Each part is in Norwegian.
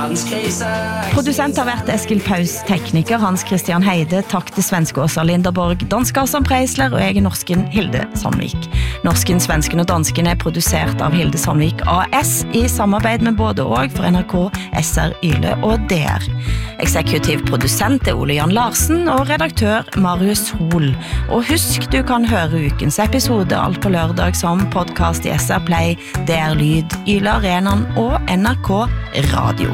Produsent har vært Eskil Paus, tekniker Hans Christian Heide, takk til svenske Åsa Linderborg, dansk Asan Preisler og jeg norsken Hilde Sandvik. Norsken, svensken og dansken produsert av Hilde Sandvik AS i samarbeid med både og for NRK, SR, Yle og DR. Eksekutiv produsent Ole Jan Larsen og redaktør Marius Hol. Og husk, du kan høre ukens episode alt på lørdag som podcast i SR Play, DR Lyd, Yle Arenan og NRK Radio.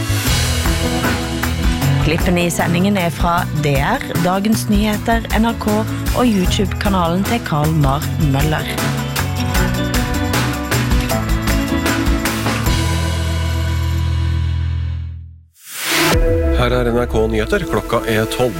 Klippene i sendingen fra DR, Dagens Nyheter, NRK og YouTube-kanalen til Karl Mar Møller. Her NRK Nyheter, klokka 12.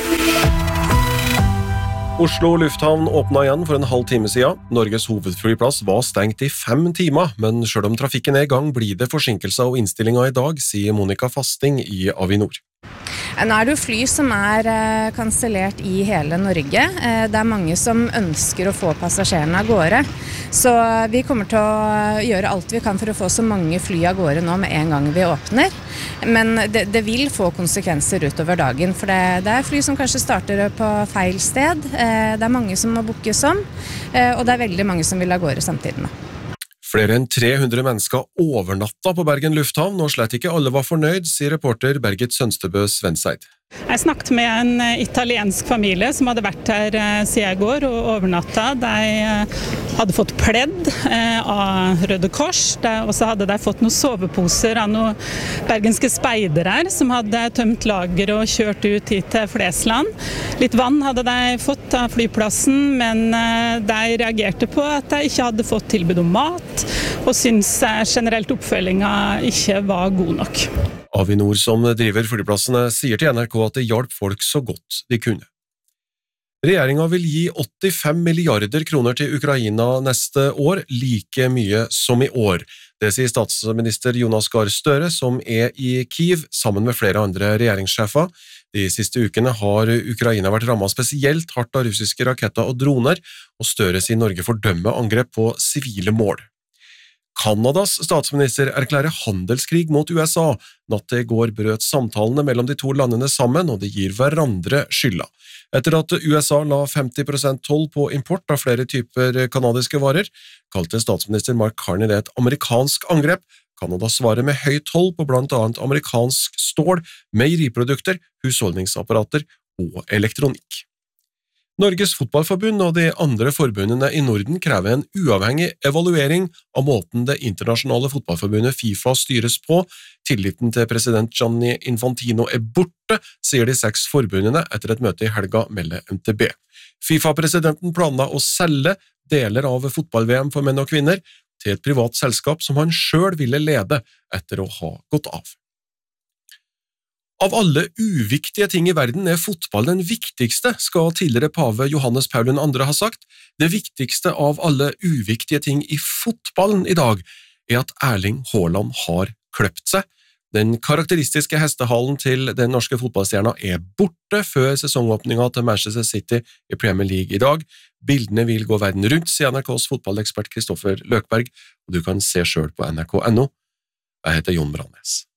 Oslo lufthavn åpnet igjen for en halv time siden. Norges hovedflyplass var stengt i 5 timer, men selv om trafikken i gang, blir det forsinkelser og innstillinger i dag, sier Monica Fasting i Avinor. Nå det jo fly som kansellert i hele Norge. Det mange som ønsker å få passasjerene av gårde. Så vi kommer til å gjøre alt vi kan for å få så mange fly av gårde nå med en gang vi åpner. Men det vil få konsekvenser utover dagen, for det fly som kanskje starter på feil sted. Det mange som må bookes om, og det veldig mange som vil av gårde samtidig med. Flere enn 300 mennesker overnatta på Bergen lufthavn, og slett ikke alle var fornøyd, sier reporter Bergit Sønstebø Svenseid. Jeg snakket med en italiensk familie som hadde vært her siden I går og overnatta. De hadde fått pledd av Røde Kors, og så hadde de fått noen soveposer av noen bergenske speidere som hadde tømt lager og kjørt ut hit til Flesland. Litt vann hadde de fått av flyplassen, men de reagerte på at de ikke hadde fått tilbud om mat, og synes generelt oppfølgingen ikke var god nok. Avinor som driver flyplassene sier til NRK at det hjalp folk så godt de kunne. Regjeringen vil gi 85 milliarder kroner til Ukraina neste år, like mye som i år. Det sier statsminister Jonas Gahr Støre, som I Kiev sammen med flere andre regjeringssjefer. De siste ukene har Ukraina vært rammet spesielt hardt av russiske raketter og droner, og Støre sier Norge fordømmer angrep på sivile mål. Kanadas statsminister erklærer handelskrig mot USA. Natt til I går brøt samtalene mellom de to landene sammen, og de gir hverandre skylda. Etter at USA la 50% toll på import av flere typer kanadiske varer, kalte statsminister Mark Carney det et amerikansk angrep. Kanada svarer med høy toll på blant annet amerikansk stål, meieriprodukter, husholdningsapparater og elektronikk. Norges fotballforbund og de andre forbundene I Norden krever en uavhengig evaluering av måten det internasjonale fotballforbundet FIFA styres på. Tilliten til president Gianni Infantino borte, sier de 6 forbundene etter et møte I helga, melder NTB. FIFA-presidenten planla å selge deler av fotball-VM for menn og kvinner til et privat selskap som han selv ville lede etter å ha gått av. Av alle uviktige ting I verden fotball den viktigste, skal tidligere pave Johannes Paul II ha sagt. Det viktigste av alle uviktige ting I fotballen I dag at Erling Haaland har kløpt seg. Den karakteristiske hestehalen til den norske fotballstjerna borte før sesongåpningen til Manchester City I Premier League I dag. Bildene vil gå verden rundt, sier NRKs fotballekspert Kristoffer Løkberg, og du kan se selv på nrk.no. Jeg heter Jon Brandes.